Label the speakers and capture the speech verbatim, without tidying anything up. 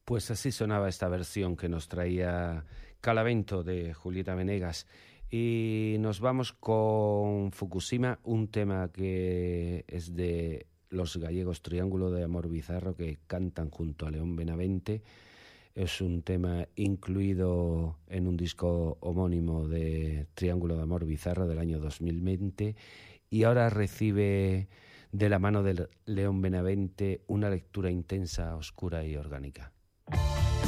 Speaker 1: Pues así sonaba esta versión que nos traía Calavento de Julieta Venegas. Y nos vamos con Fukushima, un tema que es de los gallegos Triángulo de Amor Bizarro, que cantan junto a León Benavente. Es un tema incluido en un disco homónimo de Triángulo de Amor Bizarro del año dos mil veinte, y ahora recibe de la mano de León Benavente una lectura intensa, oscura y orgánica.